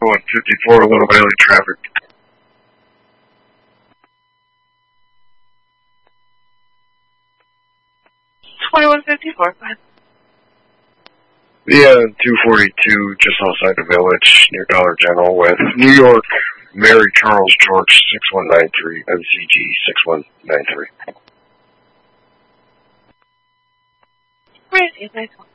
154, a little daily traffic. 2154, fine. Yeah, 242, just outside the village, near Dollar General, with New York, Mary Charles George 6193, MCG 6193. Great, nice one.